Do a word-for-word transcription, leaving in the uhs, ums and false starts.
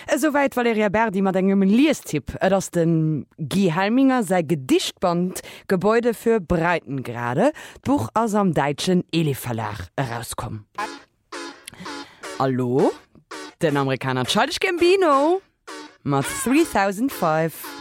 Soweit Valeria Berdi mat engem Liestipp, dats den Guy Helminger sei Gedichtband Gebäude für Breitengrade Buch aus am Deitschen Eli Verlag herauskom. Hallo? Den Amerikaner Childish Gambino mat three thousand five.